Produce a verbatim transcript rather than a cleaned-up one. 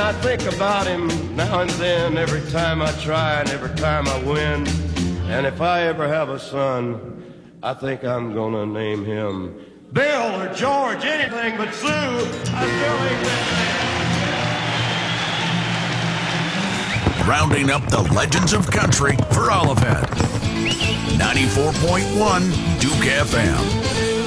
I think about him now and then, every time I try and every time I win. And if I ever have a son, I think I'm gonna name him Bill or George, anything but Sue. I still ain't that. Rounding up the legends of country for Olivet. ninety-four point one Duke F M.